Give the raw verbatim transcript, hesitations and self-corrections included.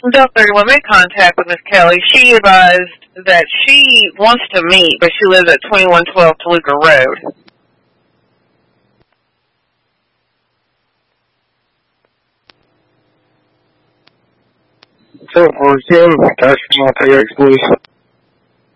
Doctor when made contact with Miss Kelly, she advised that she wants to meet, but she lives at twenty-one twelve Toluca Road. So, for Kim, that's my T X, please.